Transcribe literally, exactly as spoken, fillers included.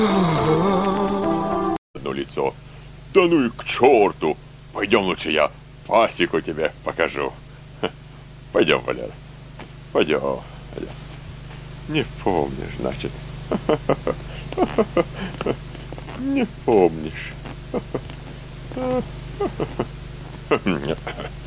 Одно лицо. Да ну и к черту! Пойдем лучше я пасеку тебе покажу. Пойдем, Валера. Пойдем. Пойдем. Не помнишь, значит. Не помнишь.